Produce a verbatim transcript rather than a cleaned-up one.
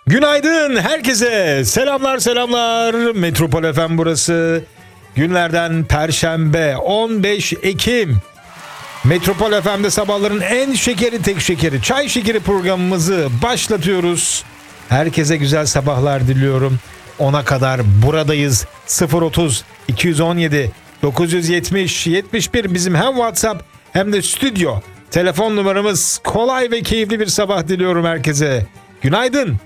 Günaydın herkese. Selamlar selamlar. Metropol F M burası. Günlerden Perşembe on beş Ekim. Metropol F M'de sabahların en şekeri tek şekeri çay şekeri programımızı başlatıyoruz. Herkese güzel sabahlar diliyorum. ona kadar buradayız. sıfır otuz iki on yedi dokuz yüz yetmiş yetmiş bir bizim hem WhatsApp hem de stüdyo telefon numaramız. Kolay ve keyifli bir sabah diliyorum herkese. Günaydın.